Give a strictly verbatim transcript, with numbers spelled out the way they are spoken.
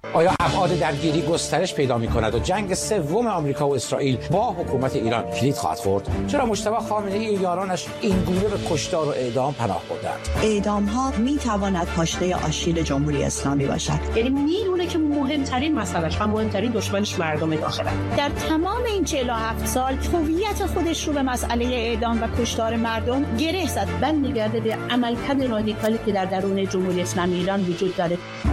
آیا ابعاد درگیری گسترش پیدا می‌کند و جنگ سوم آمریکا و اسرائیل با حکومت ایران کلید خواهد خورد؟ چرا مجتبی خامنه‌ای و یارانش این گونه به کشتار و اعدام پناه بردند؟ اعدام‌ها می‌تواند پاشنه آشیل جمهوری اسلامی باشد. یعنی میدونه که مهمترین مسئله‌اش و مهمترین دشمنش مردم داخله. در تمام این چهل و هفت سال هویت خودش رو به مسئله اعدام و کشتار مردم گره زد. بند می‌گرده به عملکرد رادیکالی که در درون جمهوری اسلامی ایران وجود داره.